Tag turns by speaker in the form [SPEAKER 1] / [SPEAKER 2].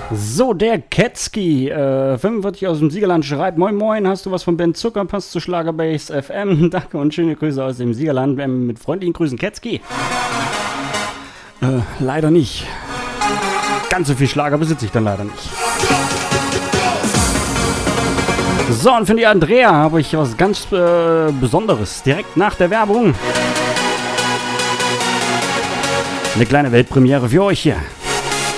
[SPEAKER 1] So, der Ketski, 45 aus dem Siegerland, schreibt: Moin Moin, hast du was von Ben Zucker? Passt zu Schlagerbase FM. Danke und schöne Grüße aus dem Siegerland. Mit freundlichen Grüßen, Ketski. Leider nicht. Ganz so viel Schlager besitze ich dann leider nicht. So, und für die Andrea habe ich was ganz Besonderes. Direkt nach der Werbung. Eine kleine Weltpremiere für euch hier.